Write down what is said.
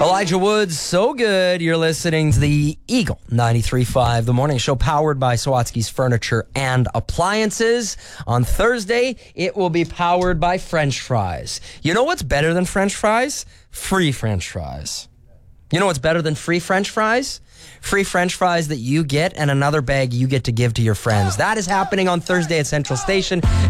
Elijah Woods, so good. You're listening to the Eagle 93.5, the morning show powered by Sawatsky's Furniture and Appliances. On Thursday, it will be powered by French fries. You know what's better than French fries? Free French fries. You know what's better than free French fries? Free French fries that you get and another bag you get to give to your friends. That is happening on Thursday at Central Station.